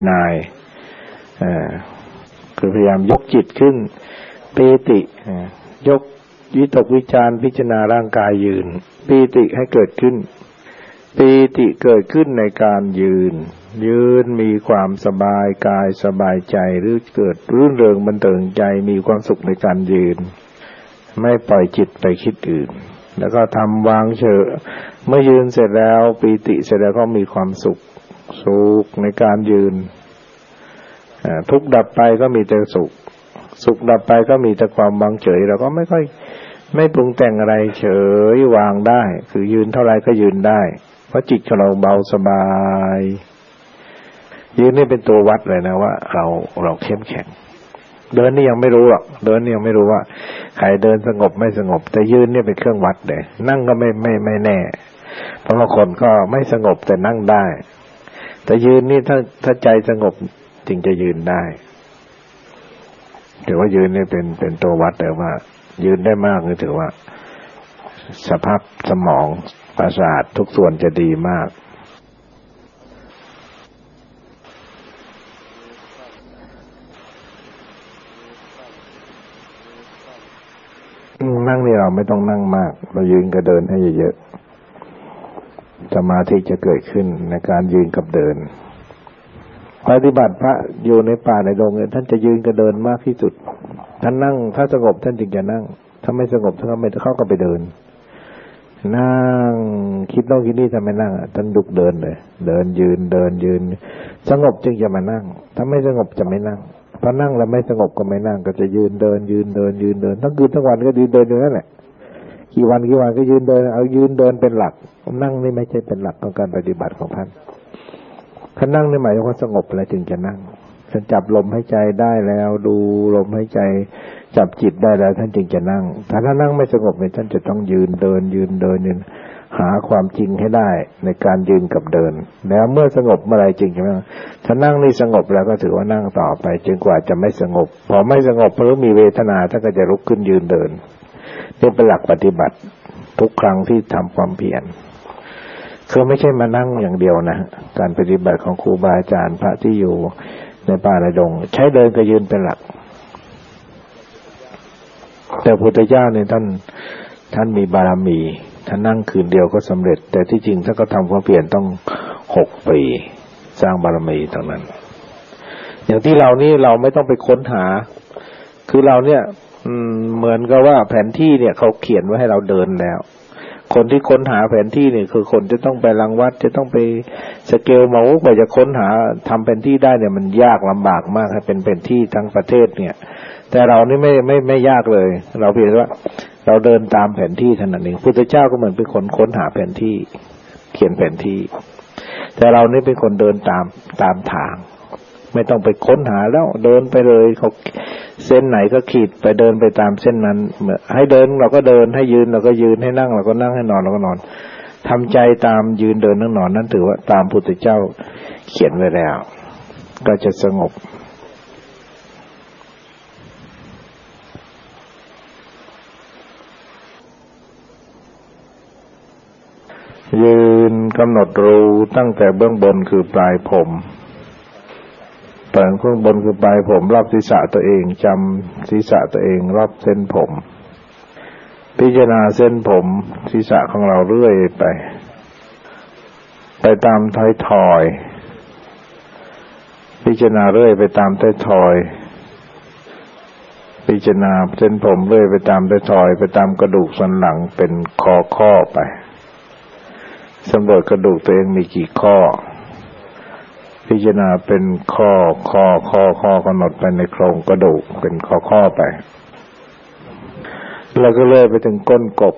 นายคือพยายามยกจิตขึ้นปีติยกวิตกวิจารพิจารณาร่างกายยืนปีติให้เกิดขึ้นปีติเกิดขึ้นในการยืนมีความสบายกายสบายใจหรือเกิดรื่นเริงบันเทิงใจมีความสุขในการยืนไม่ปล่อยจิตไปคิดอื่นแล้วก็ทำวางเฉยเมื่อยืนเสร็จแล้วปีติเสร็จแล้วก็มีความสุขในการยืนทุกข์ดับไปก็มีแต่สุขดับไปก็มีแต่ความวางเฉยเราก็ไม่ปรุงแต่งอะไรเฉยวางได้คือยืนเท่าไรก็ยืนได้เพราะจิตของเราเบาสบายยืนนี่เป็นตัววัดเลยนะว่าเราเข้มแข็งเดินนี่ยังไม่รู้หรอกเดินนี่ยังไม่รู้ว่าใครเดินสงบไม่สงบแต่ยืนนี่เป็นเครื่องวัดเลยนั่งก็ไม่แน่เพราะบางคนก็ไม่สงบแต่นั่งได้แต่ยืนนี่ถ้าใจสงบจึงจะยืนได้ถือว่ายืนนี่เป็นตัววัดแต่ว่ายืนได้มากนี่ถือว่าสภาพสมองประสาททุกส่วนจะดีมากนั่งนี่เราไม่ต้องนั่งมากเรายืนกับเดินให้เยอะๆสมาธิจะเกิดขึ้นในการยืนกับเดินปฏิบัติพระอยู่ในป่าในดงท่านจะยืนกับเดินมากที่สุดท่านนั่งถ้าสงบท่านจึงจะนั่งถ้าไม่สงบท่านก็ไม่เข้าก็ไปเดินนั่งคิดโน่นคิดนี่ทำไมนั่งท่านลุกเดินเลยเดินยืนสงบจึงจะมานั่งถ้าไม่สงบจะไม่นั่งพอนั่งแล้วไม่สงบก็ไม่นั่งก็จะยืนเดินทั้งคืนทั้งวันก็ยืนเดินอยู่นั่นแหละกี่วันก็ยืนเดินเอายืนเดินเป็นหลักนั่งนี่ไม่ใช่เป็นหลักของการปฏิบัติของท่านถ้านั่งนี่หมายถึงว่าสงบแล้วจึงจะนั่งท่านจับลมหายใจได้แล้วดูลมหายใจจับจิตได้แล้วท่านจึงจะนั่งถ้านั่งไม่สงบเนี่ยท่านจะต้องยืนเดินหาความจริงให้ได้ในการยืนกับเดินแล้วเมื่อสงบเมื่อไรจริงใช่ไหมถ้านั่งนี่สงบแล้วก็ถือว่านั่งต่อไปจนกว่าจะไม่สงบพอไม่สงบเพราะมีเวทนาท่านก็จะลุกขึ้นยืนเดินนี่เป็นหลักปฏิบัติทุกครั้งที่ทำความเพียรคือไม่ใช่มานั่งอย่างเดียวนะการปฏิบัติของครูบาอาจารย์พระที่อยู่ในป่าในดงใช้เดินกับยืนเป็นหลักแต่พระพุทธเจ้าเนี่ยท่านมีบารมีท่านนั่งคืนเดียวก็สำเร็จแต่ที่จริงท่านก็ทำความเพียรต้อง6 ปีสร้างบารมีตรงนั้นอย่างที่เรานี่เราไม่ต้องไปค้นหาคือเราเนี่ยเหมือนกับว่าแผนที่เนี่ยเขาเขียนไว้ให้เราเดินแล้วคนที่ค้นหาแผนที่เนี่ยคือคนจะต้องไปรังวัดจะต้องไปสเกลมากว่าจะค้นหาทำแผนที่ได้เนี่ยมันยากลำบากมากให้เป็นแผนที่ทั้งประเทศเนี่ยแต่เรานี่ไม่ยากเลยเราเพียงว่าเราเดินตามแผนที่เท่านั้นเองพุทธเจ้าก็เหมือนเป็นคนค้นหาแผนที่เขียนแผนที่แต่เรานี่เป็นคนเดินตามทางไม่ต้องไปค้นหาแล้วเดินไปเลยเขาเส้นไหนก็ขีดไปเดินไปตามเส้นนั้นให้เดินเราก็เดินให้ยืนเราก็ยืนให้นั่งเราก็นั่งให้นอนเราก็นอนทำใจตามยืนเดินนั่งนอนนั้นถือว่าตามพุทธเจ้าเขียนไว้แล้วก็จะสงบยืนกำหนดรู้ตั้งแต่เบื้องบนคือปลายผมเบื้องบนคือปลายผมรอบศีรษะตัวเองจำศีรษะตัวเองรอบเส้นผมพิจารณาเส้นผมศีรษะของเราเรื่อยไปตามท้ายทอยพิจารณาเรื่อยไปตามท้ายทอยพิจารณาเส้นผมเรื่อยไปตามท้ายทอยไปตามกระดูกสันหลังเป็นข้อไปสำรวจกระดูกตัวเองมีกี่ข้อพิจารณาเป็นข้อกำหนดไปในโครงกระดูกเป็นข้อไปแล้วก็เลื่อยไปถึงก้นกบ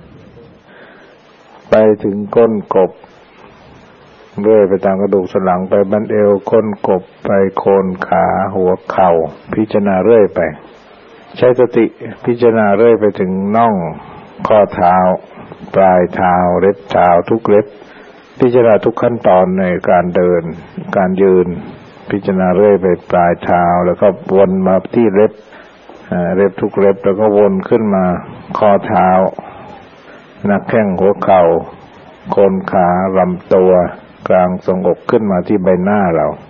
ไปถึงก้นกบเลื่อยไปตามกระดูกสันหลังไปบั้นเอวก้นกบไปโคนขาหัวเข่าพิจารณาเรื่อยไปใช้สติพิจารณาเรื่อยไปถึงน่องข้อเท้าปลายเท้าเล็บเท้าทุกเล็บพิจารณาทุกขั้นตอนในการเดินการยืนพิจารณาเรื่อยไปปลายเท้าแล้วก็วนมาที่เล็บทุกเล็บแล้วก็วนขึ้นมาข้อเท้าหน้าแข้งหัวเข่าโคนขาลำตัวกลางทรวงอกขึ้นมาที่ใบหน้าเรา